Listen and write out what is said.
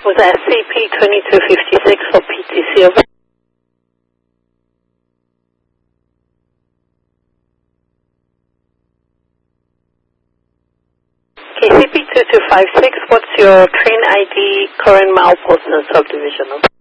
Was that CP2256 for PTC? Over. Okay, CP2256, what's your train ID, current milepost and subdivision?